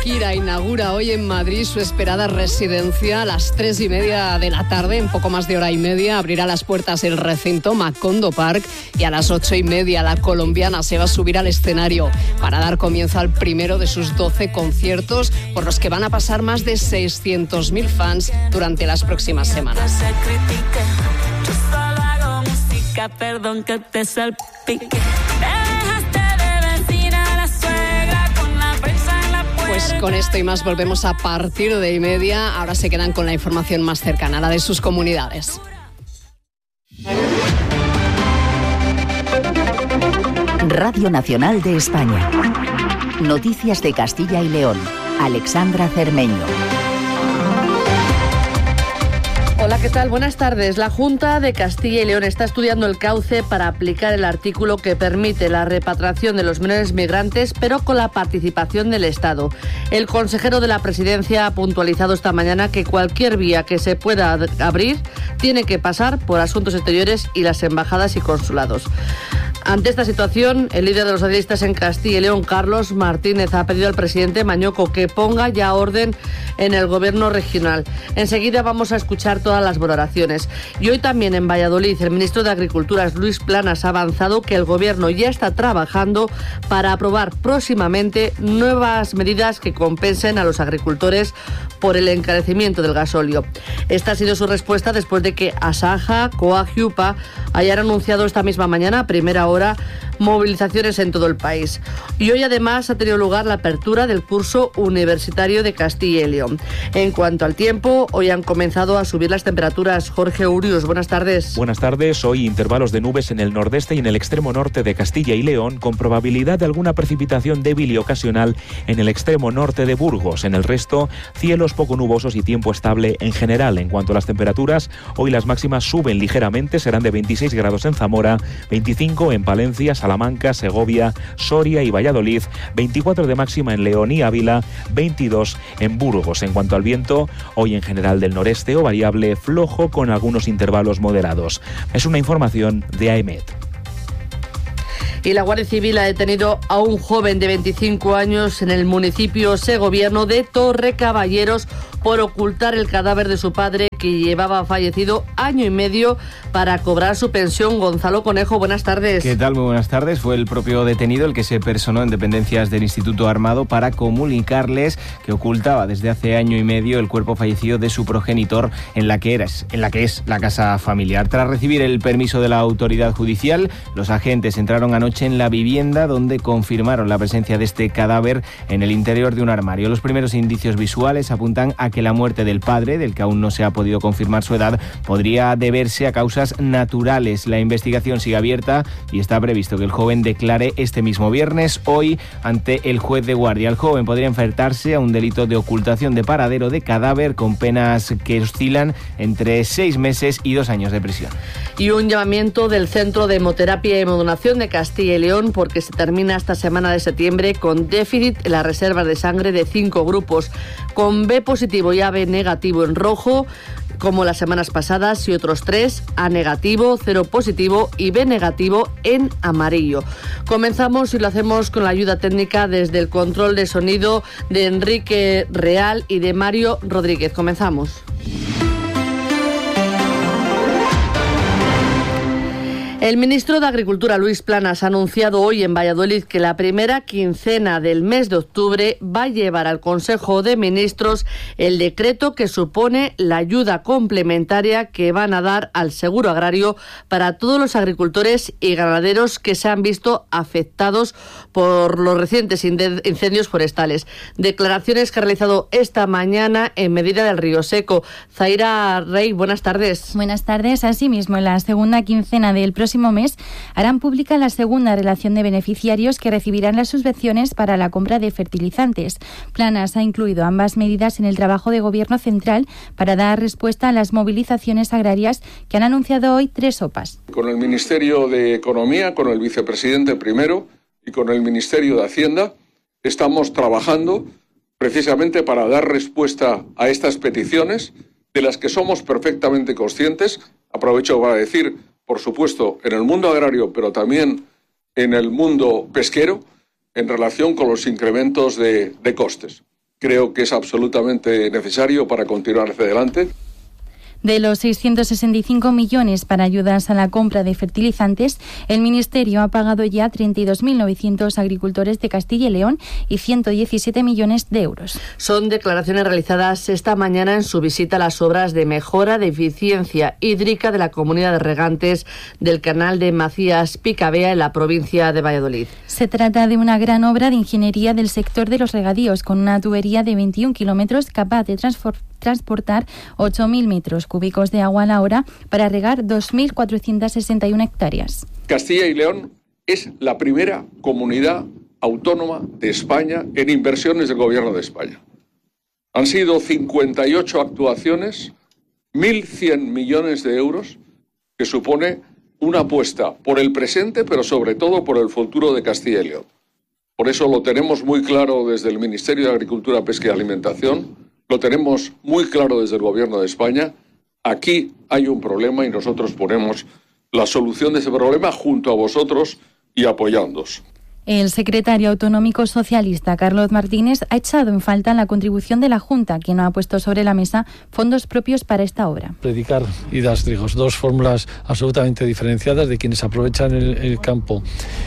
Shakira inaugura hoy en Madrid su esperada residencia a las 3:30 de la tarde. En poco más de hora y media abrirá las puertas el recinto Macondo Park y a las 8:30 la colombiana se va a subir al escenario para dar comienzo al primero de sus 12 conciertos por los que van a pasar más de 600.000 fans durante las próximas semanas. Perdón que te salpique. Pues con esto y más volvemos a partir de 1:30. Ahora se quedan con la información más cercana, la de sus comunidades. Radio Nacional de España. Noticias de Castilla y León. Alexandra Cermeño. Hola, ¿qué tal? Buenas tardes. La Junta de Castilla y León está estudiando el cauce para aplicar el artículo que permite la repatriación de los menores migrantes, pero con la participación del Estado. El consejero de la Presidencia ha puntualizado esta mañana que cualquier vía que se pueda abrir tiene que pasar por Asuntos Exteriores y las embajadas y consulados. Ante esta situación, el líder de los socialistas en Castilla y León, Carlos Martínez, ha pedido al presidente Mañueco que ponga ya orden en el gobierno regional. Enseguida vamos a escuchar todas las valoraciones. Y hoy también en Valladolid, el ministro de Agricultura, Luis Planas, ha avanzado que el gobierno ya está trabajando para aprobar próximamente nuevas medidas que compensen a los agricultores por el encarecimiento del gasóleo. Esta ha sido su respuesta después de que Asaja, COAG y UPA hayan anunciado esta misma mañana, a primera hora, movilizaciones en todo el país. Y hoy además ha tenido lugar la apertura del curso universitario de Castilla y León. En cuanto al tiempo, hoy han comenzado a subir las temperaturas. Jorge Urius, buenas tardes. Buenas tardes. Hoy intervalos de nubes en el nordeste y en el extremo norte de Castilla y León, con probabilidad de alguna precipitación débil y ocasional en el extremo norte de Burgos. En el resto, cielos poco nubosos y tiempo estable en general. En cuanto a las temperaturas, hoy las máximas suben ligeramente, serán de 26 grados en Zamora, 25 en Palencia, Salamanca, Segovia, Soria y Valladolid, 24 de máxima en León y Ávila, 22 en Burgos. En cuanto al viento, hoy en general del noreste o variable, flojo con algunos intervalos moderados. Es una información de AEMET. Y la Guardia Civil ha detenido a un joven de 25 años en el municipio segoviano de Torrecaballeros por ocultar el cadáver de su padre, que llevaba fallecido año y medio, para cobrar su pensión. Gonzalo Conejo, buenas tardes. ¿Qué tal? Muy buenas tardes. Fue el propio detenido el que se personó en dependencias del Instituto Armado para comunicarles que ocultaba desde hace año y medio el cuerpo fallecido de su progenitor en la que es la casa familiar. Tras recibir el permiso de la autoridad judicial, los agentes entraron anoche en la vivienda, donde confirmaron la presencia de este cadáver en el interior de un armario. Los primeros indicios visuales apuntan a que la muerte del padre, del que aún no se ha podido confirmar su edad, podría deberse a causas naturales. La investigación sigue abierta y está previsto que el joven declare este mismo viernes, hoy, ante el juez de guardia. El joven podría enfrentarse a un delito de ocultación de paradero de cadáver, con penas que oscilan entre 6 meses y 2 años de prisión. Y un llamamiento del Centro de Hemoterapia y Hemodonación de Castilla y León, porque se termina esta semana de septiembre con déficit en las reservas de sangre de 5 grupos, con B positivo y AB negativo en rojo, como las semanas pasadas, y otros 3 A negativo, 0 positivo y B negativo en amarillo. Comenzamos y lo hacemos con la ayuda técnica desde el control de sonido de Enrique Real y de Mario Rodríguez. Comenzamos. El ministro de Agricultura, Luis Planas, ha anunciado hoy en Valladolid que la primera quincena del mes de octubre va a llevar al Consejo de Ministros el decreto que supone la ayuda complementaria que van a dar al seguro agrario para todos los agricultores y ganaderos que se han visto afectados por los recientes incendios forestales. Declaraciones que ha realizado esta mañana en Medina del Río Seco. Zaira Rey, buenas tardes. Buenas tardes. Asimismo, en la segunda quincena del próximo mes harán pública la segunda relación de beneficiarios que recibirán las subvenciones para la compra de fertilizantes. Planas ha incluido ambas medidas en el trabajo de Gobierno central para dar respuesta a las movilizaciones agrarias que han anunciado hoy 3 OPAs. Con el Ministerio de Economía, con el vicepresidente primero y con el Ministerio de Hacienda estamos trabajando precisamente para dar respuesta a estas peticiones, de las que somos perfectamente conscientes. Aprovecho para decir, por supuesto, en el mundo agrario, pero también en el mundo pesquero, en relación con los incrementos de costes. creo que es absolutamente necesario para continuar hacia adelante. De los 665 millones para ayudas a la compra de fertilizantes, el Ministerio ha pagado ya 32.900 agricultores de Castilla y León y 117 millones de euros. Son declaraciones realizadas esta mañana en su visita a las obras de mejora de eficiencia hídrica de la comunidad de regantes del canal de Macías-Picabea en la provincia de Valladolid. Se trata de una gran obra de ingeniería del sector de los regadíos, con una tubería de 21 kilómetros capaz de transportar 8.000 metros cúbicos de agua a la hora para regar 2.461 hectáreas. Castilla y León es la primera comunidad autónoma de España en inversiones del Gobierno de España. Han sido 58 actuaciones, 1.100 millones de euros, que supone una apuesta por el presente, pero sobre todo por el futuro de Castilla y León. Por eso lo tenemos muy claro desde el Ministerio de Agricultura, Pesca y Alimentación, lo tenemos muy claro desde el Gobierno de España. Aquí hay un problema y nosotros ponemos la solución de ese problema junto a vosotros y apoyándoos. El secretario autonómico socialista, Carlos Martínez, ha echado en falta la contribución de la Junta, que no ha puesto sobre la mesa fondos propios para esta obra. Predicar idas trigos, dos fórmulas absolutamente diferenciadas de quienes aprovechan el campo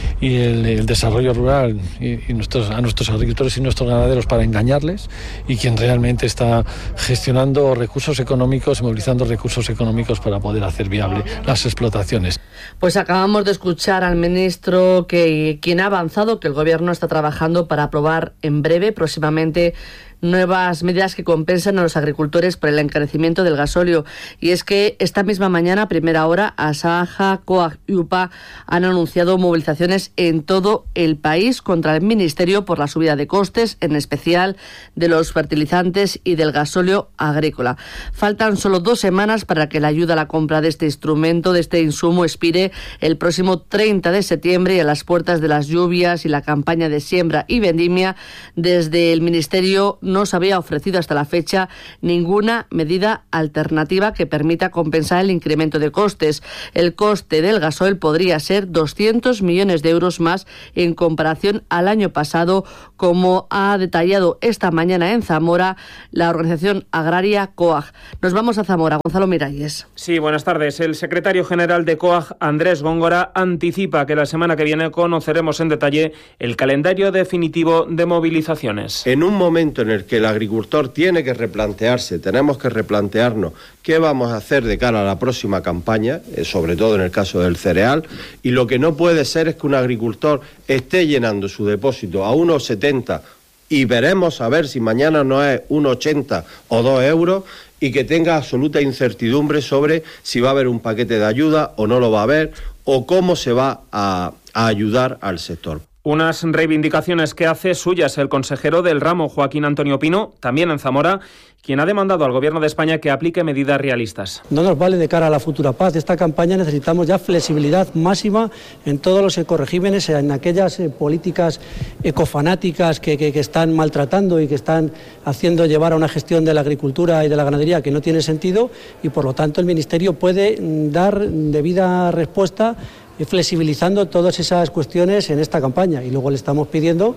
y el desarrollo rural y a nuestros agricultores y nuestros ganaderos para engañarles, y quien realmente está gestionando recursos económicos y movilizando recursos económicos para poder hacer viable las explotaciones. Pues acabamos de escuchar al ministro quien ha avanzado que el Gobierno está trabajando para aprobar en breve, próximamente, nuevas medidas que compensan a los agricultores por el encarecimiento del gasóleo. Y es que esta misma mañana, a primera hora, Asaja, COAG y UPA han anunciado movilizaciones en todo el país contra el Ministerio por la subida de costes, en especial de los fertilizantes y del gasóleo agrícola. Faltan solo 2 semanas para que la ayuda a la compra de este instrumento, de este insumo, expire el próximo 30 de septiembre y a las puertas de las lluvias y la campaña de siembra y vendimia, desde el Ministerio no se había ofrecido hasta la fecha ninguna medida alternativa que permita compensar el incremento de costes. El coste del gasoil podría ser 200 millones de euros más en comparación al año pasado, como ha detallado esta mañana en Zamora la organización agraria COAG. Nos vamos a Zamora. Gonzalo Miralles. Sí, buenas tardes. El secretario general de COAG, Andrés Góngora, anticipa que la semana que viene conoceremos en detalle el calendario definitivo de movilizaciones. En un momento en el que el agricultor tiene que replantearse, tenemos que replantearnos qué vamos a hacer de cara a la próxima campaña, sobre todo en el caso del cereal, y lo que no puede ser es que un agricultor esté llenando su depósito a 1,70 y veremos a ver si mañana no es 1,80 o 2 euros, y que tenga absoluta incertidumbre sobre si va a haber un paquete de ayuda o no lo va a haber, o cómo se va a ayudar al sector. Unas reivindicaciones que hace suyas el consejero del ramo, Joaquín Antonio Pino, también en Zamora, quien ha demandado al Gobierno de España que aplique medidas realistas. No nos vale de cara a la futura paz de esta campaña, necesitamos ya flexibilidad máxima en todos los ecoregímenes, en aquellas políticas ecofanáticas que están maltratando y que están haciendo llevar a una gestión de la agricultura y de la ganadería que no tiene sentido, y por lo tanto el Ministerio puede dar debida respuesta flexibilizando todas esas cuestiones en esta campaña. Y luego le estamos pidiendo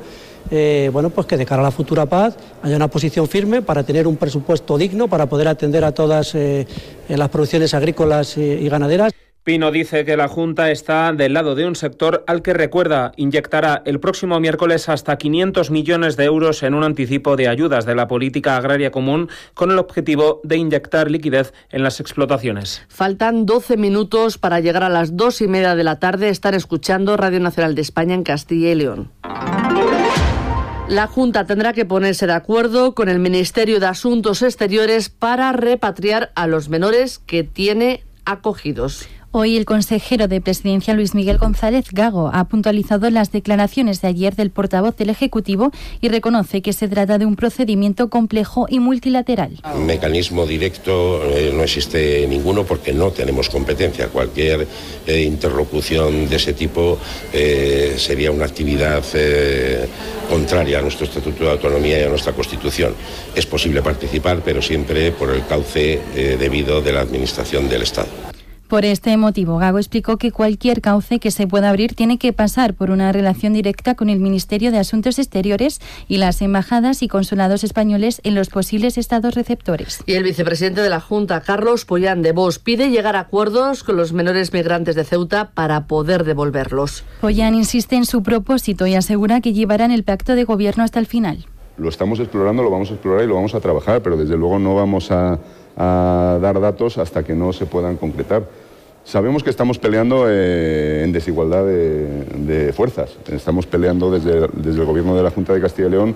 pues que de cara a la futura paz haya una posición firme para tener un presupuesto digno para poder atender a todas las producciones agrícolas y ganaderas. Pino dice que la Junta está del lado de un sector al que, recuerda, inyectará el próximo miércoles hasta 500 millones de euros en un anticipo de ayudas de la política agraria común, con el objetivo de inyectar liquidez en las explotaciones. Faltan 12 minutos para llegar a las 2:30 de la tarde. Están escuchando Radio Nacional de España en Castilla y León. La Junta tendrá que ponerse de acuerdo con el Ministerio de Asuntos Exteriores para repatriar a los menores que tiene acogidos. Hoy el consejero de Presidencia, Luis Miguel González Gago, ha puntualizado las declaraciones de ayer del portavoz del Ejecutivo y reconoce que se trata de un procedimiento complejo y multilateral. Un mecanismo directo no existe ninguno porque no tenemos competencia. Cualquier interlocución de ese tipo sería una actividad contraria a nuestro Estatuto de Autonomía y a nuestra Constitución. Es posible participar, pero siempre por el cauce debido de la Administración del Estado. Por este motivo, Gago explicó que cualquier cauce que se pueda abrir tiene que pasar por una relación directa con el Ministerio de Asuntos Exteriores y las embajadas y consulados españoles en los posibles estados receptores. Y el vicepresidente de la Junta, Carlos Pollán de Bosch, pide llegar a acuerdos con los menores migrantes de Ceuta para poder devolverlos. Pollán insiste en su propósito y asegura que llevarán el pacto de gobierno hasta el final. Lo estamos explorando, lo vamos a explorar y lo vamos a trabajar, pero desde luego no vamos a dar datos hasta que no se puedan concretar. Sabemos que estamos peleando en desigualdad de fuerzas. Estamos peleando desde el gobierno de la Junta de Castilla y León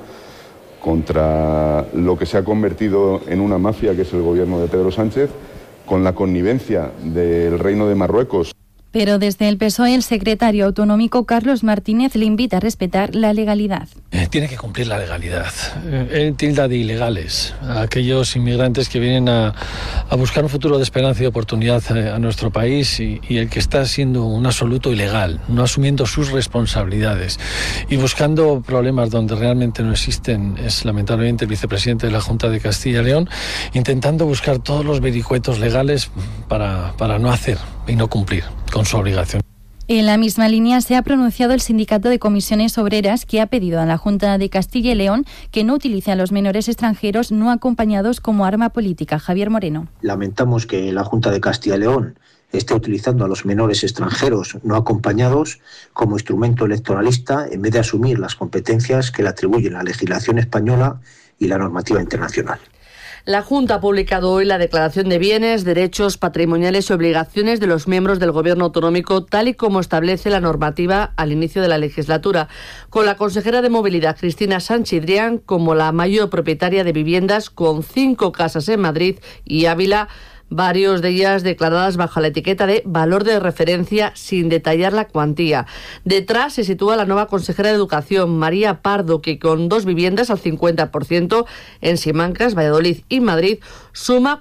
contra lo que se ha convertido en una mafia, que es el gobierno de Pedro Sánchez, con la connivencia del Reino de Marruecos. Pero desde el PSOE, el secretario autonómico Carlos Martínez le invita a respetar la legalidad. Tiene que cumplir la legalidad. Él tilda de ilegales a aquellos inmigrantes que vienen a buscar un futuro de esperanza y oportunidad a nuestro país y el que está siendo un absoluto ilegal, no asumiendo sus responsabilidades y buscando problemas donde realmente no existen, es lamentablemente el vicepresidente de la Junta de Castilla y León, intentando buscar todos los vericuetos legales para no hacer y no cumplir con su obligación. En la misma línea se ha pronunciado el Sindicato de Comisiones Obreras, que ha pedido a la Junta de Castilla y León que no utilice a los menores extranjeros no acompañados como arma política. Javier Moreno. Lamentamos que la Junta de Castilla y León esté utilizando a los menores extranjeros no acompañados como instrumento electoralista en vez de asumir las competencias que le atribuyen la legislación española y la normativa internacional. La Junta ha publicado hoy la declaración de bienes, derechos patrimoniales y obligaciones de los miembros del Gobierno autonómico, tal y como establece la normativa al inicio de la legislatura, con la consejera de Movilidad, Cristina Sanchidrián, como la mayor propietaria de viviendas con 5 casas en Madrid y Ávila, varios de ellas declaradas bajo la etiqueta de valor de referencia sin detallar la cuantía. Detrás se sitúa la nueva consejera de Educación, María Pardo, que con 2 viviendas al 50% en Simancas, Valladolid y Madrid suma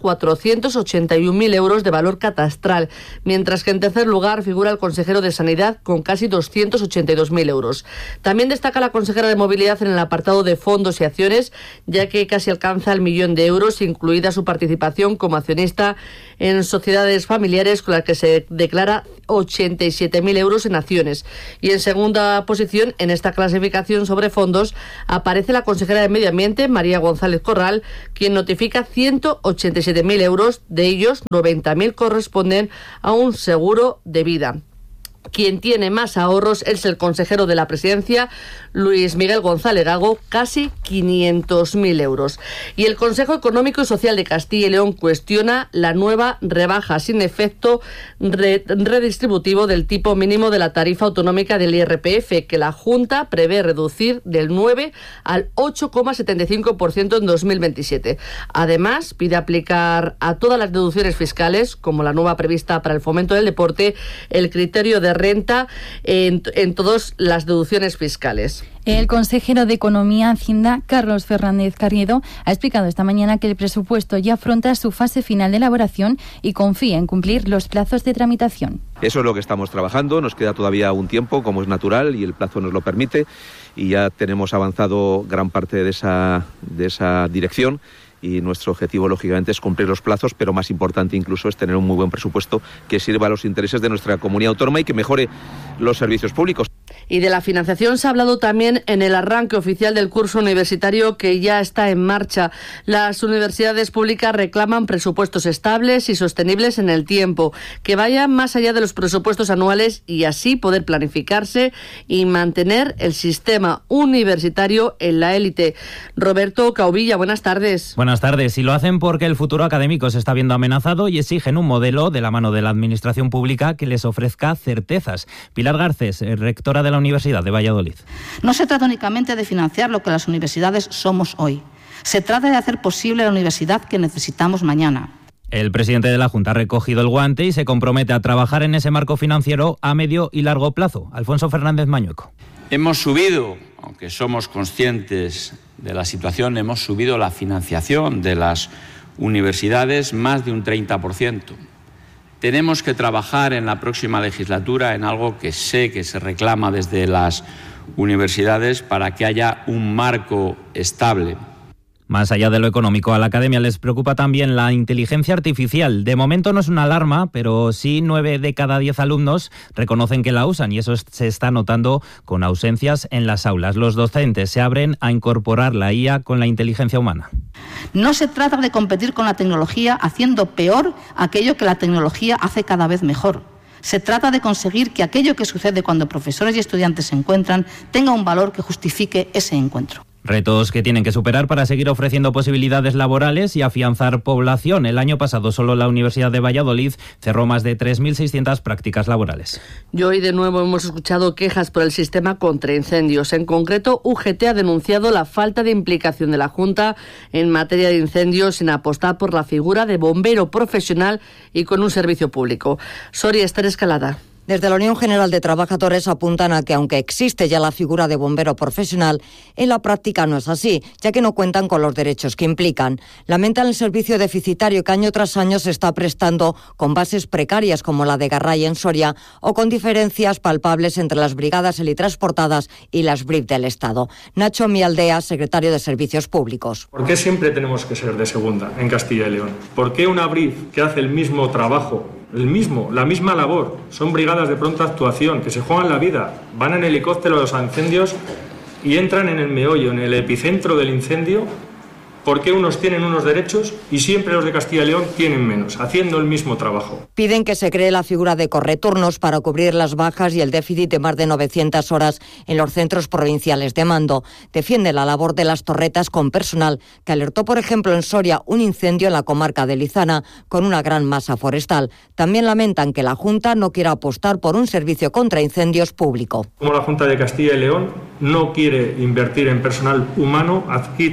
481.000 euros de valor catastral, mientras que en tercer lugar figura el consejero de Sanidad con casi 282.000 euros. También destaca la consejera de Movilidad en el apartado de fondos y acciones, ya que casi alcanza el 1.000.000 de euros, incluida su participación como accionista en sociedades familiares, con las que se declara 87.000 euros en acciones. Y en segunda posición en esta clasificación sobre fondos aparece la consejera de Medio Ambiente, María González Corral, quien notifica 187.000 euros, de ellos 90.000 corresponden a un seguro de vida. Quien tiene más ahorros es el consejero de la Presidencia, Luis Miguel González Gago, casi 500.000 euros. Y el Consejo Económico y Social de Castilla y León cuestiona la nueva rebaja sin efecto redistributivo del tipo mínimo de la tarifa autonómica del IRPF, que la Junta prevé reducir del 9 al 8,75% en 2027. Además, pide aplicar a todas las deducciones fiscales, como la nueva prevista para el fomento del deporte, el criterio de renta en todas las deducciones fiscales. El consejero de Economía Hacienda, Carlos Fernández Carriedo, ha explicado esta mañana que el presupuesto ya afronta su fase final de elaboración y confía en cumplir los plazos de tramitación. Eso es lo que estamos trabajando, nos queda todavía un tiempo, como es natural, y el plazo nos lo permite, y ya tenemos avanzado gran parte de esa dirección. Y nuestro objetivo, lógicamente, es cumplir los plazos, pero más importante incluso es tener un muy buen presupuesto que sirva a los intereses de nuestra comunidad autónoma y que mejore los servicios públicos. Y de la financiación se ha hablado también en el arranque oficial del curso universitario, que ya está en marcha. Las universidades públicas reclaman presupuestos estables y sostenibles en el tiempo, que vayan más allá de los presupuestos anuales y así poder planificarse y mantener el sistema universitario en la élite. Roberto Caubilla, buenas tardes. Buenas tardes. Y lo hacen porque el futuro académico se está viendo amenazado y exigen un modelo de la mano de la administración pública que les ofrezca certezas. Pilar Garcés, rectora de la Universidad de Valladolid. No se trata únicamente de financiar lo que las universidades somos hoy. Se trata de hacer posible la universidad que necesitamos mañana. El presidente de la Junta ha recogido el guante y se compromete a trabajar en ese marco financiero a medio y largo plazo. Alfonso Fernández Mañueco. Hemos subido, aunque somos conscientes de la situación, hemos subido la financiación de las universidades más de un 30%. Tenemos que trabajar en la próxima legislatura en algo que sé que se reclama desde las universidades para que haya un marco estable. Más allá de lo económico, a la academia les preocupa también la inteligencia artificial. De momento no es una alarma, pero sí 9 de cada 10 alumnos reconocen que la usan y eso se está notando con ausencias en las aulas. Los docentes se abren a incorporar la IA con la inteligencia humana. No se trata de competir con la tecnología haciendo peor aquello que la tecnología hace cada vez mejor. Se trata de conseguir que aquello que sucede cuando profesores y estudiantes se encuentran tenga un valor que justifique ese encuentro. Retos que tienen que superar para seguir ofreciendo posibilidades laborales y afianzar población. El año pasado solo la Universidad de Valladolid cerró más de 3.600 prácticas laborales. Y hoy de nuevo hemos escuchado quejas por el sistema contra incendios. En concreto, UGT ha denunciado la falta de implicación de la Junta en materia de incendios sin apostar por la figura de bombero profesional y con un servicio público. Soria Esther Escalada. Desde la Unión General de Trabajadores apuntan a que aunque existe ya la figura de bombero profesional, en la práctica no es así, ya que no cuentan con los derechos que implican. Lamentan el servicio deficitario que año tras año se está prestando con bases precarias como la de Garray en Soria o con diferencias palpables entre las brigadas helitransportadas y las BRIF del Estado. Nacho Mialdea, secretario de Servicios Públicos. ¿Por qué siempre tenemos que ser de segunda en Castilla y León? ¿Por qué una BRIF que hace el mismo trabajo, la misma labor, son brigadas de pronta actuación, que se juegan la vida, van en helicóptero a los incendios y entran en el meollo, en el epicentro del incendio? ¿Por qué unos tienen unos derechos y siempre los de Castilla y León tienen menos, haciendo el mismo trabajo? Piden que se cree la figura de correturnos para cubrir las bajas y el déficit de más de 900 horas en los centros provinciales de mando. Defiende la labor de las torretas con personal que alertó, por ejemplo, en Soria un incendio en la comarca de Lizana con una gran masa forestal. También lamentan que la Junta no quiera apostar por un servicio contra incendios público. Como la Junta de Castilla y León no quiere invertir en personal humano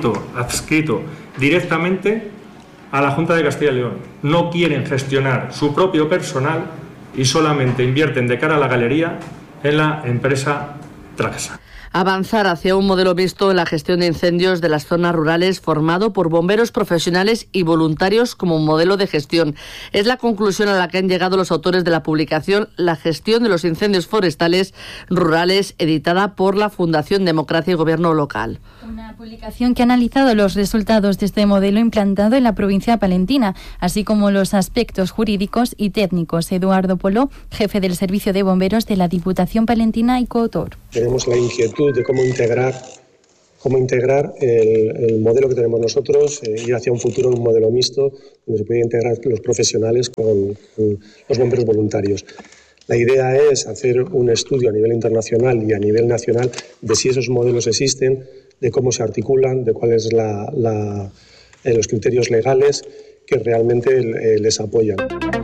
adscrito directamente a la Junta de Castilla y León. No quieren gestionar su propio personal y solamente invierten de cara a la galería en la empresa Traxa. Avanzar hacia un modelo mixto en la gestión de incendios de las zonas rurales formado por bomberos profesionales y voluntarios como modelo de gestión. Es la conclusión a la que han llegado los autores de la publicación La gestión de los incendios forestales rurales, editada por la Fundación Democracia y Gobierno Local. Una publicación que ha analizado los resultados de este modelo implantado en la provincia palentina, así como los aspectos jurídicos y técnicos. Eduardo Poló, jefe del Servicio de Bomberos de la Diputación Palentina y coautor. Tenemos la inquietud de cómo integrar el modelo que tenemos nosotros, ir hacia un futuro en un modelo mixto donde se puede integrar los profesionales con los bomberos voluntarios. La idea es hacer un estudio a nivel internacional y a nivel nacional de si esos modelos existen, de cómo se articulan, de cuáles son los criterios legales que realmente les apoyan.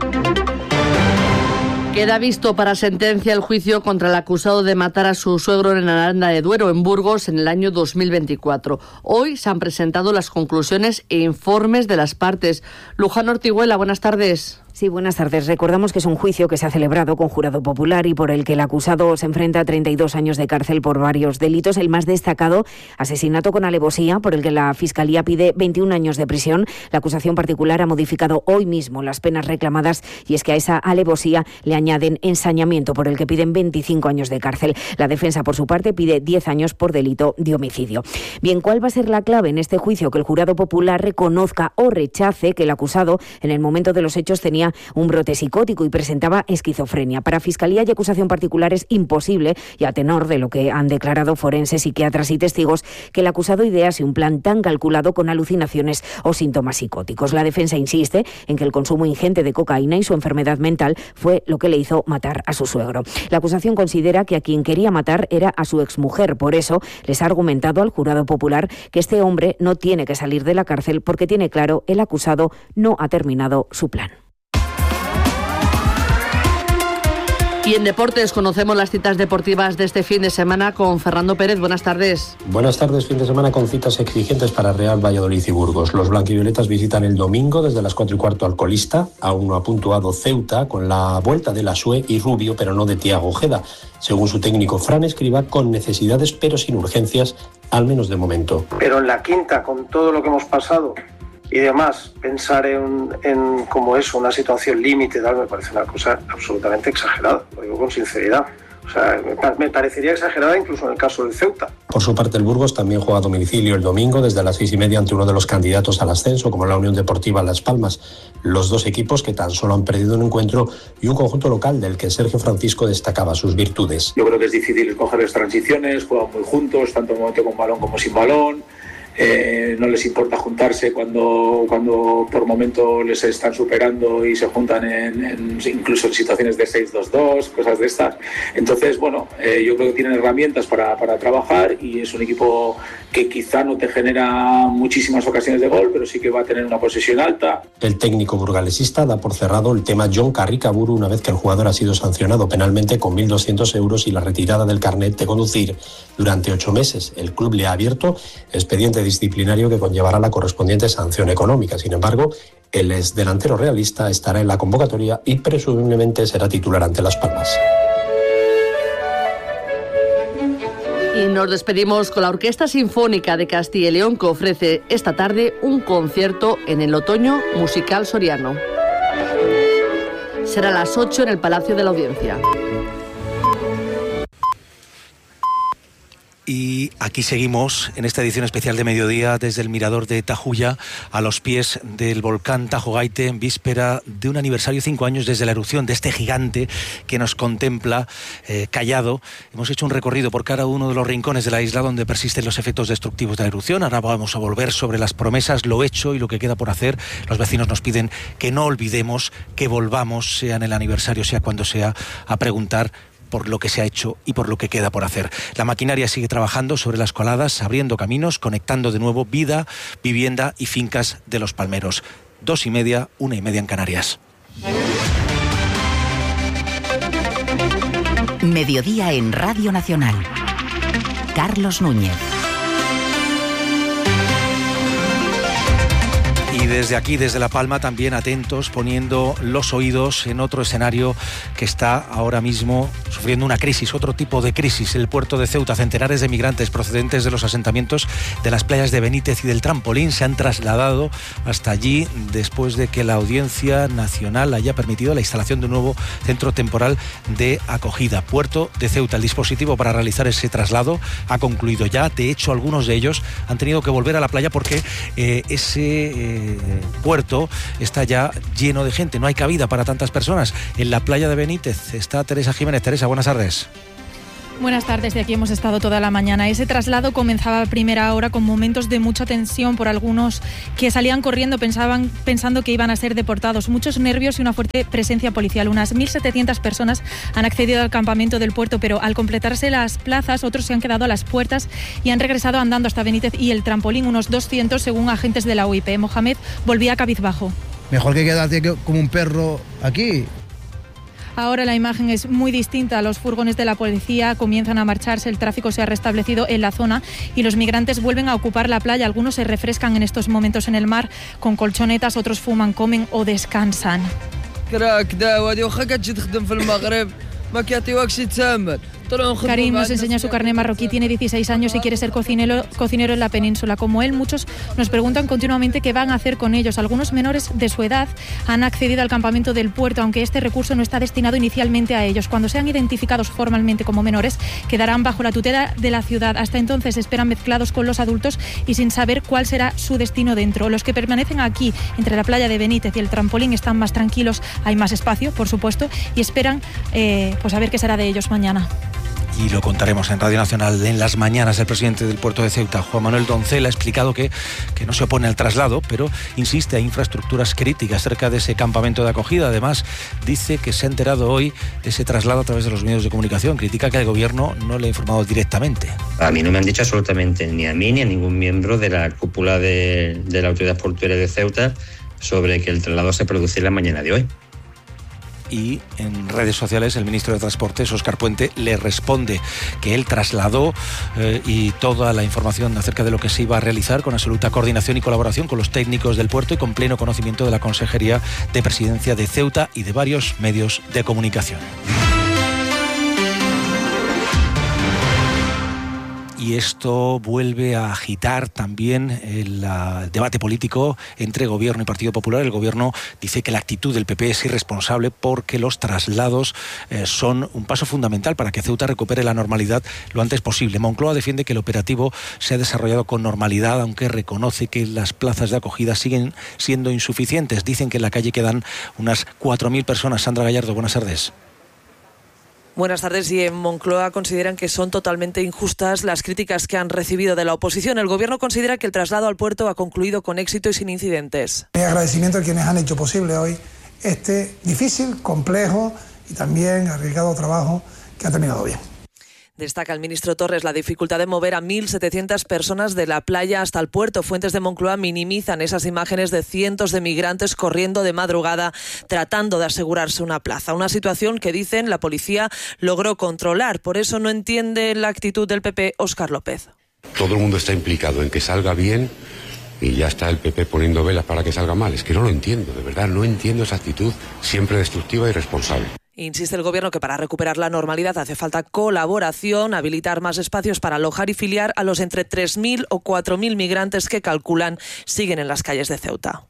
Queda visto para sentencia el juicio contra el acusado de matar a su suegro en Aranda de Duero, en Burgos, en el año 2024. Hoy se han presentado las conclusiones e informes de las partes. Luján Ortiguela, buenas tardes. Sí, buenas tardes. Recordamos que es un juicio que se ha celebrado con jurado popular y por el que el acusado se enfrenta a 32 años de cárcel por varios delitos. El más destacado, asesinato con alevosía, por el que la Fiscalía pide 21 años de prisión. La acusación particular ha modificado hoy mismo las penas reclamadas y es que a esa alevosía le añaden ensañamiento, por el que piden 25 años de cárcel. La defensa, por su parte, pide 10 años por delito de homicidio. Bien, ¿cuál va a ser la clave en este juicio? Que el jurado popular reconozca o rechace que el acusado en el momento de los hechos tenía un brote psicótico y presentaba esquizofrenia. Para Fiscalía y acusación particular es imposible, y a tenor de lo que han declarado forenses, psiquiatras y testigos, que el acusado idease un plan tan calculado con alucinaciones o síntomas psicóticos. La defensa insiste en que el consumo ingente de cocaína y su enfermedad mental fue lo que le hizo matar a su suegro. La acusación considera que a quien quería matar era a su exmujer. Por eso les ha argumentado al jurado popular que este hombre no tiene que salir de la cárcel porque tiene claro el acusado no ha terminado su plan. Y en deportes conocemos las citas deportivas de este fin de semana con Fernando Pérez. Buenas tardes. Buenas tardes. Fin de semana con citas exigentes para Real Valladolid y Burgos. Los blanquivioletas visitan el domingo desde las 4:15 al colista. Aún no ha puntuado Ceuta con la vuelta de Lasue y Rubio, pero no de Thiago Ojeda. Según su técnico Fran Escribá, con necesidades pero sin urgencias, al menos de momento. Pero en la quinta, con todo lo que hemos pasado y demás, pensar en como eso, una situación límite, tal, me parece una cosa absolutamente exagerada, lo digo con sinceridad. O sea, me parecería exagerada incluso en el caso del Ceuta. Por su parte, el Burgos también juega a domicilio el domingo desde las 6:30 ante uno de los candidatos al ascenso, como la Unión Deportiva Las Palmas. Los dos equipos que tan solo han perdido un encuentro y un conjunto local del que Sergio Francisco destacaba sus virtudes. Yo creo que es difícil coger las transiciones, juegan muy juntos, tanto en momento con balón como sin balón. No les importa juntarse cuando por momento les están superando y se juntan incluso en situaciones de 6-2-2, cosas de estas. Entonces, bueno, yo creo que tienen herramientas para trabajar y es un equipo que quizá no te genera muchísimas ocasiones de gol, pero sí que va a tener una posesión alta. El técnico burgalesista da por cerrado el tema John Carricaburu una vez que el jugador ha sido sancionado penalmente con 1.200 euros y la retirada del carnet de conducir durante 8 meses. El club le ha abierto expediente disciplinario que conllevará la correspondiente sanción económica. Sin embargo, el exdelantero realista estará en la convocatoria y presumiblemente será titular ante Las Palmas. Y nos despedimos con la Orquesta Sinfónica de Castilla y León, que ofrece esta tarde un concierto en el Otoño Musical Soriano. Será a las 8 en el Palacio de la Audiencia. Y aquí seguimos en esta edición especial de mediodía desde el mirador de Tajuya, a los pies del volcán Tajo Gaite, en víspera de un aniversario, 5 años desde la erupción de este gigante que nos contempla callado. Hemos hecho un recorrido por cada uno de los rincones de la isla donde persisten los efectos destructivos de la erupción. Ahora vamos a volver sobre las promesas, lo hecho y lo que queda por hacer. Los vecinos nos piden que no olvidemos, que volvamos, sea en el aniversario, sea cuando sea, a preguntar por lo que se ha hecho y por lo que queda por hacer. La maquinaria sigue trabajando sobre las coladas, abriendo caminos, conectando de nuevo vida, vivienda y fincas de los palmeros. 2:30, 1:30 en Canarias. Mediodía en Radio Nacional. Carlos Núñez. Y desde aquí, desde La Palma, también atentos, poniendo los oídos en otro escenario que está ahora mismo sufriendo una crisis, otro tipo de crisis. El puerto de Ceuta, centenares de migrantes procedentes de los asentamientos de las playas de Benítez y del Trampolín se han trasladado hasta allí después de que la Audiencia Nacional haya permitido la instalación de un nuevo centro temporal de acogida. Puerto de Ceuta, el dispositivo para realizar ese traslado ha concluido ya. De hecho, algunos de ellos han tenido que volver a la playa porque ese puerto está ya lleno de gente, no hay cabida para tantas personas. En la playa de Benítez está Teresa Jiménez. Teresa, buenas tardes. Buenas tardes, de aquí hemos estado toda la mañana. Ese traslado comenzaba a primera hora con momentos de mucha tensión por algunos que salían corriendo pensando que iban a ser deportados. Muchos nervios y una fuerte presencia policial. Unas 1.700 personas han accedido al campamento del puerto, pero al completarse las plazas, otros se han quedado a las puertas y han regresado andando hasta Benítez y el Trampolín, unos 200 según agentes de la UIP. Mohamed volvía cabizbajo. Mejor que quedarte como un perro aquí. Ahora la imagen es muy distinta. Los furgones de la policía comienzan a marcharse, el tráfico se ha restablecido en la zona y los migrantes vuelven a ocupar la playa. Algunos se refrescan en estos momentos en el mar con colchonetas, otros fuman, comen o descansan. Karim nos enseña su carné marroquí, tiene 16 años y quiere ser cocinero en la península. Como él, muchos nos preguntan continuamente qué van a hacer con ellos. Algunos menores de su edad han accedido al campamento del puerto, aunque este recurso no está destinado inicialmente a ellos. Cuando sean identificados formalmente como menores, quedarán bajo la tutela de la ciudad. Hasta entonces esperan mezclados con los adultos y sin saber cuál será su destino dentro. Los que permanecen aquí, entre la playa de Benítez y el Trampolín, están más tranquilos, hay más espacio, por supuesto, y esperan pues a ver qué será de ellos mañana. Y lo contaremos en Radio Nacional en las mañanas. El presidente del puerto de Ceuta, Juan Manuel Doncel, ha explicado que no se opone al traslado, pero insiste a infraestructuras críticas cerca de ese campamento de acogida. Además, dice que se ha enterado hoy de ese traslado a través de los medios de comunicación. Critica que el gobierno no le ha informado directamente. A mí no me han dicho absolutamente, ni a mí ni a ningún miembro de la cúpula de la Autoridad Portuaria de Ceuta, sobre que el traslado se produciera la mañana de hoy. Y en redes sociales el ministro de Transportes, Óscar Puente, le responde que él trasladó y toda la información acerca de lo que se iba a realizar con absoluta coordinación y colaboración con los técnicos del puerto y con pleno conocimiento de la Consejería de Presidencia de Ceuta y de varios medios de comunicación. y esto vuelve a agitar también el debate político entre Gobierno y Partido Popular. El Gobierno dice que la actitud del PP es irresponsable porque los traslados son un paso fundamental para que Ceuta recupere la normalidad lo antes posible. Moncloa defiende que el operativo se ha desarrollado con normalidad, aunque reconoce que las plazas de acogida siguen siendo insuficientes. Dicen que en la calle quedan unas 4.000 personas. Sandra Gallardo, buenas tardes. Buenas tardes. Y en Moncloa consideran que son totalmente injustas las críticas que han recibido de la oposición. El Gobierno considera que el traslado al puerto ha concluido con éxito y sin incidentes. Mi agradecimiento a quienes han hecho posible hoy este difícil, complejo y también arriesgado trabajo que ha terminado bien. Destaca el ministro Torres la dificultad de mover a 1.700 personas de la playa hasta el puerto. Fuentes de Moncloa minimizan esas imágenes de cientos de migrantes corriendo de madrugada tratando de asegurarse una plaza. Una situación que, dicen, la policía logró controlar. Por eso no entiende la actitud del PP Óscar López. Todo el mundo está implicado en que salga bien y ya está el PP poniendo velas para que salga mal. Es que no lo entiendo, de verdad, no entiendo esa actitud siempre destructiva y irresponsable. Insiste el Gobierno que para recuperar la normalidad hace falta colaboración, habilitar más espacios para alojar y filiar a los entre 3.000 o 4.000 migrantes que calculan siguen en las calles de Ceuta.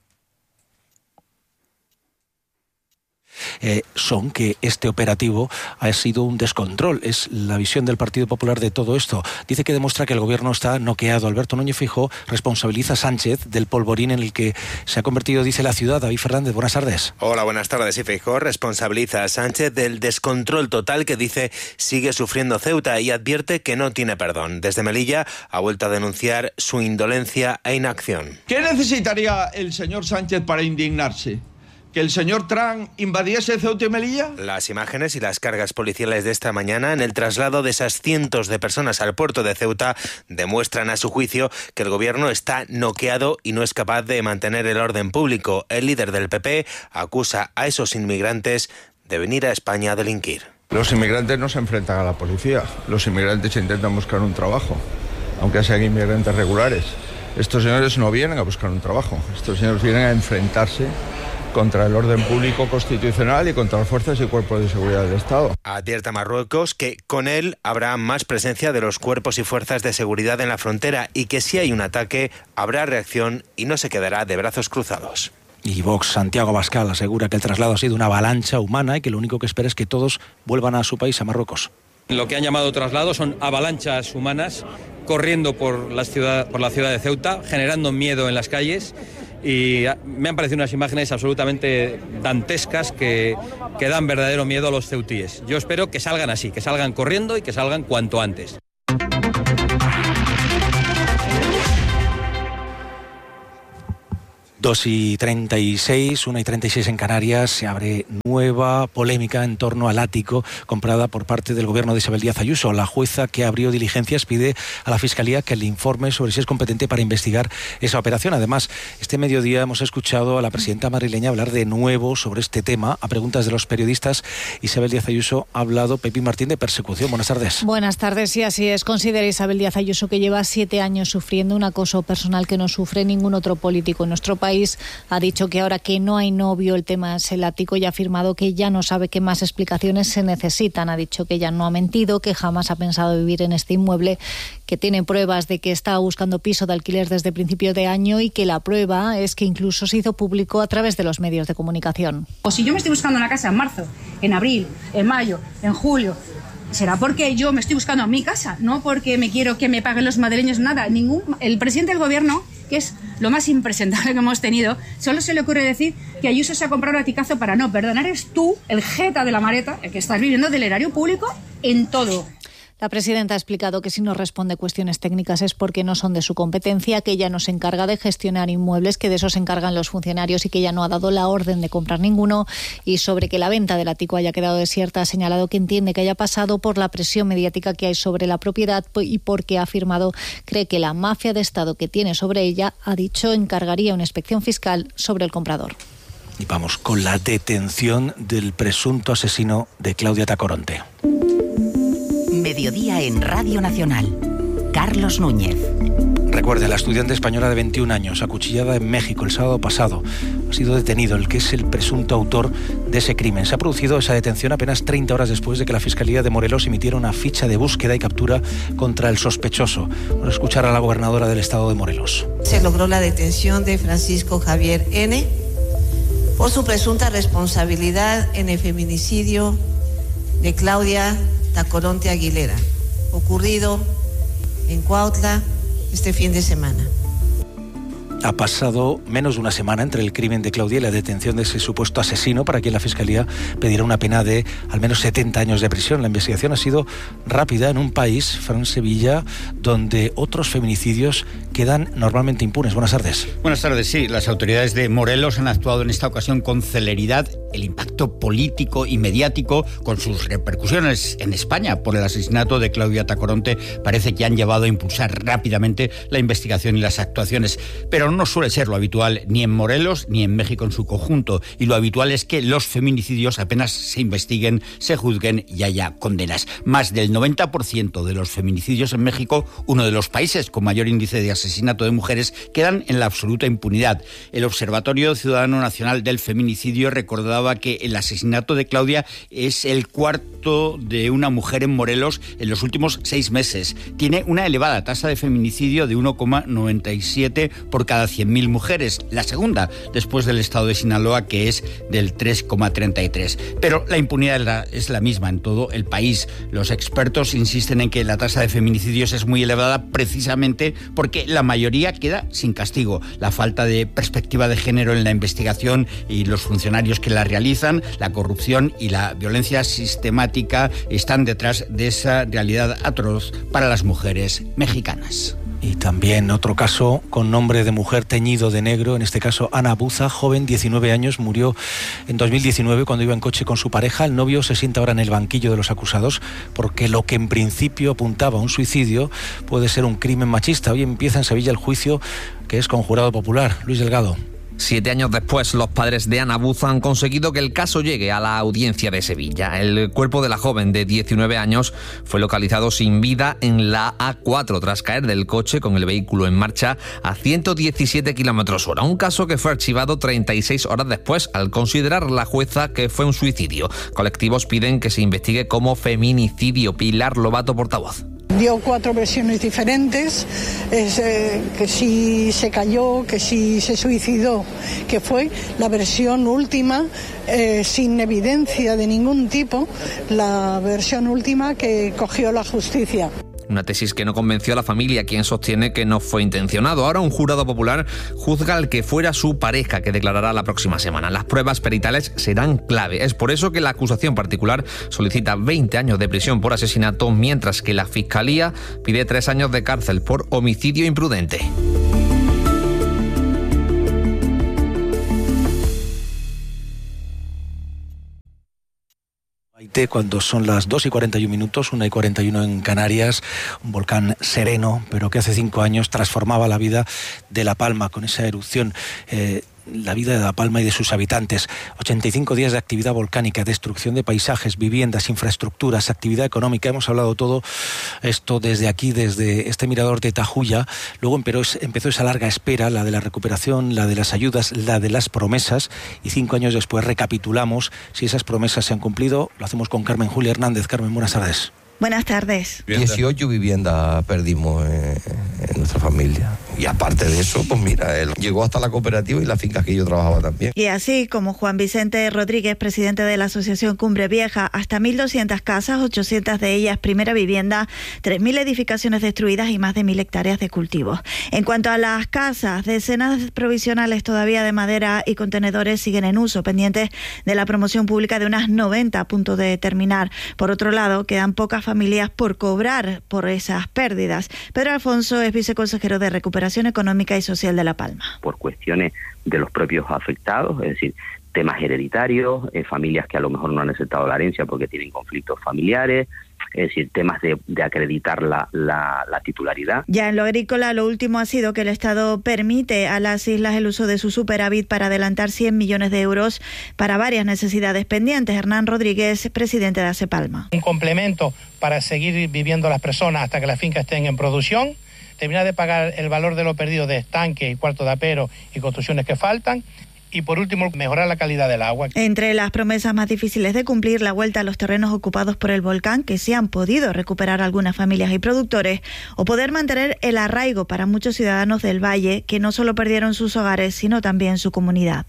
Son que este operativo ha sido un descontrol. Es la visión del Partido Popular de todo esto. Dice que demuestra que el Gobierno está noqueado. Alberto Núñez Feijóo responsabiliza a Sánchez del polvorín en el que se ha convertido, dice, la ciudad. David Fernández, buenas tardes. Hola, buenas tardes. Y Feijóo responsabiliza a Sánchez del descontrol total que dice sigue sufriendo Ceuta y advierte que no tiene perdón. Desde Melilla ha vuelto a denunciar su indolencia e inacción. ¿Qué necesitaría el señor Sánchez para indignarse? ¿Que el señor Trump invadiese Ceuta y Melilla? Las imágenes y las cargas policiales de esta mañana en el traslado de esas cientos de personas al puerto de Ceuta demuestran a su juicio que el Gobierno está noqueado y no es capaz de mantener el orden público. El líder del PP acusa a esos inmigrantes de venir a España a delinquir. Los inmigrantes no se enfrentan a la policía. Los inmigrantes intentan buscar un trabajo, aunque sean inmigrantes regulares. Estos señores no vienen a buscar un trabajo. Estos señores vienen a enfrentarse contra el orden público constitucional y contra las fuerzas y cuerpos de seguridad del Estado. Advierte a Marruecos que con él habrá más presencia de los cuerpos y fuerzas de seguridad en la frontera y que si hay un ataque habrá reacción y no se quedará de brazos cruzados. Y Vox, Santiago Abascal, asegura que el traslado ha sido una avalancha humana y que lo único que espera es que todos vuelvan a su país, a Marruecos. Lo que han llamado traslado son avalanchas humanas corriendo por la ciudad de Ceuta, generando miedo en las calles. Y me han parecido unas imágenes absolutamente dantescas que dan verdadero miedo a los ceutíes. Yo espero que salgan así, que salgan corriendo y que salgan cuanto antes. 2:36, 1:36 en Canarias, se abre nueva polémica en torno al ático comprada por parte del Gobierno de Isabel Díaz Ayuso. La jueza que abrió diligencias pide a la Fiscalía que le informe sobre si es competente para investigar esa operación. Además, este mediodía hemos escuchado a la presidenta madrileña hablar de nuevo sobre este tema. A preguntas de los periodistas, Isabel Díaz Ayuso ha hablado, Pepi Martín, de persecución. Buenas tardes. Buenas tardes, sí, así es. Considera Isabel Díaz Ayuso que lleva 7 años sufriendo un acoso personal que no sufre ningún otro político en nuestro país. Ha dicho que ahora que no hay novio el tema es el ático y ha afirmado que ya no sabe qué más explicaciones se necesitan. Ha dicho que ella no ha mentido, que jamás ha pensado vivir en este inmueble, que tiene pruebas de que está buscando piso de alquiler desde principio de año y que la prueba es que incluso se hizo público a través de los medios de comunicación. O si yo me estoy buscando una casa en marzo, en abril, en mayo, en julio, será porque yo me estoy buscando mi casa, no porque me quiero que me paguen los madrileños nada. El presidente del Gobierno, que es lo más impresentable que hemos tenido, solo se le ocurre decir que Ayuso se ha comprado un aticazo para no perdonar. Eres tú, el jeta de la maleta, el que estás viviendo del erario público en todo. La presidenta ha explicado que si no responde cuestiones técnicas es porque no son de su competencia, que ella no se encarga de gestionar inmuebles, que de eso se encargan los funcionarios y que ella no ha dado la orden de comprar ninguno. Y sobre que la venta del ático haya quedado desierta, ha señalado que entiende que haya pasado por la presión mediática que hay sobre la propiedad y porque ha afirmado cree que la mafia de Estado que tiene sobre ella, ha dicho, encargaría una inspección fiscal sobre el comprador. Y vamos con la detención del presunto asesino de Claudia Tacoronte. Mediodía en Radio Nacional. Carlos Núñez. Recuerde, la estudiante española de 21 años, acuchillada en México el sábado pasado, ha sido detenido el que es el presunto autor de ese crimen. Se ha producido esa detención apenas 30 horas después de que la Fiscalía de Morelos emitiera una ficha de búsqueda y captura contra el sospechoso. Vamos a escuchar a la gobernadora del estado de Morelos. Se logró la detención de Francisco Javier N. por su presunta responsabilidad en el feminicidio de Claudia Tacoronte Aguilera, ocurrido en Cuautla este fin de semana. Ha pasado menos de una semana entre el crimen de Claudia y la detención de ese supuesto asesino, para quien la Fiscalía pedirá una pena de al menos 70 años de prisión. La investigación ha sido rápida en un país, Fran Sevilla, donde otros feminicidios quedan normalmente impunes. Buenas tardes. Buenas tardes, sí. Las autoridades de Morelos han actuado en esta ocasión con celeridad. El impacto político y mediático, con sus repercusiones en España por el asesinato de Claudia Tacoronte, parece que han llevado a impulsar rápidamente la investigación y las actuaciones. Pero no suele ser lo habitual ni en Morelos ni en México en su conjunto, y lo habitual es que los feminicidios apenas se investiguen, se juzguen y haya condenas. Más del 90% de los feminicidios en México, uno de los países con mayor índice de asesinato de mujeres, quedan en la absoluta impunidad. El Observatorio Ciudadano Nacional del Feminicidio recordaba que el asesinato de Claudia es el cuarto de una mujer en Morelos en los últimos 6 meses. Tiene una elevada tasa de feminicidio de 1,97 por cada 100.000 mujeres, la segunda después del estado de Sinaloa, que es del 3,33. Pero la impunidad es la misma en todo el país. Los expertos insisten en que la tasa de feminicidios es muy elevada precisamente porque la mayoría queda sin castigo. La falta de perspectiva de género en la investigación y los funcionarios que la realizan, la corrupción y la violencia sistemática están detrás de esa realidad atroz para las mujeres mexicanas. Y también otro caso con nombre de mujer teñido de negro, en este caso Ana Buza, joven, 19 años, murió en 2019 cuando iba en coche con su pareja. El novio se sienta ahora en el banquillo de los acusados porque lo que en principio apuntaba a un suicidio puede ser un crimen machista. Hoy empieza en Sevilla el juicio, que es con jurado popular. Luis Delgado. 7 años después, los padres de Ana Buza han conseguido que el caso llegue a la audiencia de Sevilla. El cuerpo de la joven de 19 años fue localizado sin vida en la A4 tras caer del coche con el vehículo en marcha a 117 km/h. Un caso que fue archivado 36 horas después al considerar la jueza que fue un suicidio. Colectivos piden que se investigue como feminicidio. Pilar Lobato, portavoz. Dio 4 versiones diferentes, que si se cayó, que si se suicidó, que fue la versión última, sin evidencia de ningún tipo, la versión última que cogió la justicia. Una tesis que no convenció a la familia, quien sostiene que no fue intencionado. Ahora un jurado popular juzga al que fuera su pareja, que declarará la próxima semana. Las pruebas peritales serán clave. Es por eso que la acusación particular solicita 20 años de prisión por asesinato, mientras que la Fiscalía pide 3 años de cárcel por homicidio imprudente. Cuando son las 2:41, 1:41 en Canarias, un volcán sereno, pero que hace 5 años transformaba la vida de La Palma con esa erupción. La vida de La Palma y de sus habitantes. 85 días de actividad volcánica, destrucción de paisajes, viviendas, infraestructuras, actividad económica. Hemos hablado todo esto desde aquí, desde este mirador de Tajuya. Luego empezó esa larga espera, la de la recuperación, la de las ayudas, la de las promesas. Y 5 años después recapitulamos si esas promesas se han cumplido. Lo hacemos con Carmen Julia Hernández. Carmen, buenas tardes. Buenas tardes. 18 viviendas perdimos en nuestra familia. Y aparte de eso, pues mira, él llegó hasta la cooperativa y las fincas que yo trabajaba también. Y así como Juan Vicente Rodríguez, presidente de la Asociación Cumbre Vieja, hasta 1.200 casas, 800 de ellas primera vivienda, 3.000 edificaciones destruidas y más de 1.000 hectáreas de cultivos. En cuanto a las casas, decenas provisionales todavía de madera y contenedores siguen en uso, pendientes de la promoción pública de unas 90 a punto de terminar. Por otro lado, quedan pocas familias por cobrar por esas pérdidas. Pedro Alfonso es viceconsejero de Recuperación Económica y Social de La Palma. Por cuestiones de los propios afectados, es decir, temas hereditarios, familias que a lo mejor no han aceptado la herencia porque tienen conflictos familiares, es decir, temas de acreditar la titularidad. Ya en lo agrícola, lo último ha sido que el Estado permite a las islas el uso de su superávit para adelantar 100 millones de euros para varias necesidades pendientes. Hernán Rodríguez, presidente de ACEPALMA. Un complemento para seguir viviendo las personas hasta que las fincas estén en producción, terminar de pagar el valor de lo perdido de estanques y cuartos de apero y construcciones que faltan. Y por último, mejorar la calidad del agua. Entre las promesas más difíciles de cumplir, la vuelta a los terrenos ocupados por el volcán, que sí han podido recuperar algunas familias y productores, o poder mantener el arraigo para muchos ciudadanos del valle, que no solo perdieron sus hogares, sino también su comunidad.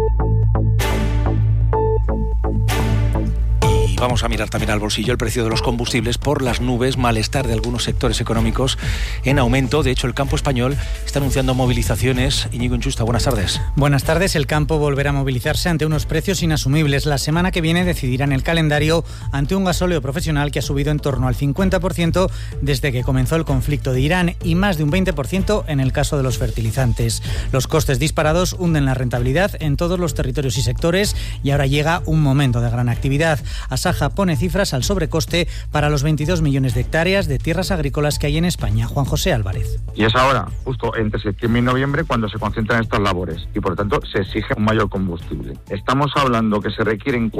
Vamos a mirar también al bolsillo. El precio de los combustibles por las nubes, malestar de algunos sectores económicos en aumento. De hecho, el campo español está anunciando movilizaciones. Íñigo Inchusta, buenas tardes. Buenas tardes. El campo volverá a movilizarse ante unos precios inasumibles. La semana que viene decidirán el calendario ante un gasóleo profesional que ha subido en torno al 50% desde que comenzó el conflicto de Irán y más de un 20% en el caso de los fertilizantes. Los costes disparados hunden la rentabilidad en todos los territorios y sectores y ahora llega un momento de gran actividad. Asaja pone cifras al sobrecoste para los 22 millones de hectáreas de tierras agrícolas que hay en España. Juan José Álvarez. Y es ahora, justo entre septiembre y noviembre, cuando se concentran estas labores y por lo tanto se exige un mayor combustible. Estamos hablando que se requieren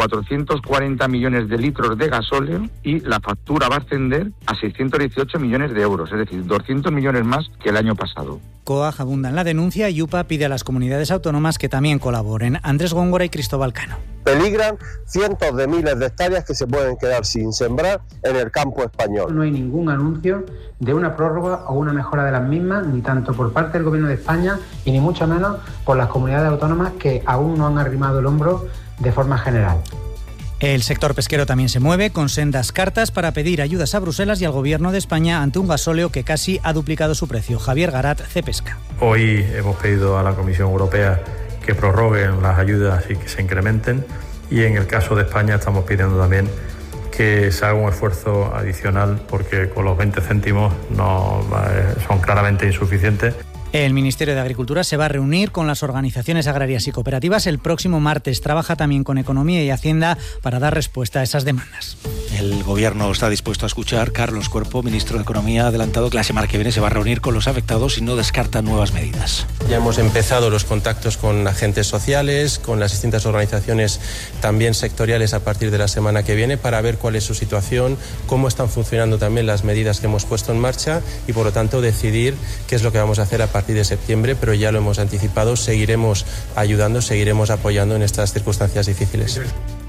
440 millones de litros de gasóleo y la factura va a ascender a 618 millones de euros, es decir, 200 millones más que el año pasado. COAG abunda en la denuncia y UPA pide a las comunidades autónomas que también colaboren. Andrés Góngora y Cristóbal Cano. Peligran cientos de miles de hectáreas que se pueden quedar sin sembrar en el campo español. No hay ningún anuncio de una prórroga o una mejora de las mismas, ni tanto por parte del Gobierno de España y ni mucho menos por las comunidades autónomas que aún no han arrimado el hombro de forma general. El sector pesquero también se mueve con sendas cartas para pedir ayudas a Bruselas y al Gobierno de España ante un gasóleo que casi ha duplicado su precio. Javier Garat, Cepesca. Hoy hemos pedido a la Comisión Europea que prorroguen las ayudas y que se incrementen, y en el caso de España estamos pidiendo también que se haga un esfuerzo adicional porque con los 20 céntimos no son claramente insuficientes. El Ministerio de Agricultura se va a reunir con las organizaciones agrarias y cooperativas el próximo martes. Trabaja también con Economía y Hacienda para dar respuesta a esas demandas. El Gobierno está dispuesto a escuchar. Carlos Cuerpo, ministro de Economía, ha adelantado que la semana que viene se va a reunir con los afectados y no descarta nuevas medidas. Ya hemos empezado los contactos con agentes sociales, con las distintas organizaciones también sectoriales a partir de la semana que viene para ver cuál es su situación, cómo están funcionando también las medidas que hemos puesto en marcha y por lo tanto decidir qué es lo que vamos a hacer a partir de septiembre, pero ya lo hemos anticipado, seguiremos ayudando, seguiremos apoyando en estas circunstancias difíciles.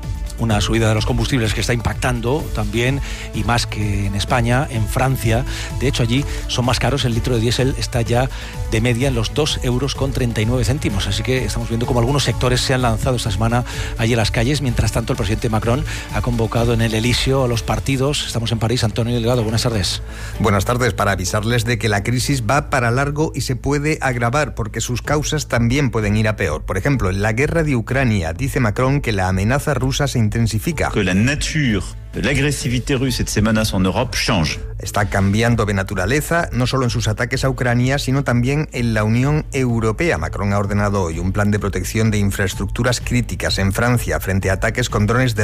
Una subida de los combustibles que está impactando también, y más que en España, en Francia. De hecho, allí son más caros. El litro de diésel está ya de media en los 2,39 euros. Así que estamos viendo cómo algunos sectores se han lanzado esta semana allí a las calles. Mientras tanto, el presidente Macron ha convocado en el Elíseo a los partidos. Estamos en París. Antonio Delgado, buenas tardes. Buenas tardes, para avisarles de que la crisis va para largo y se puede agravar, porque sus causas también pueden ir a peor. Por ejemplo, en la guerra de Ucrania, dice Macron que la amenaza rusa se intensifica. Que la nature de la agresividad rusa y de sus amenazas en Europa change. Está cambiando de naturaleza, no solo en sus ataques a Ucrania, sino también en la Unión Europea. Macron ha ordenado hoy un plan de protección de infraestructuras críticas en Francia frente a ataques con drones de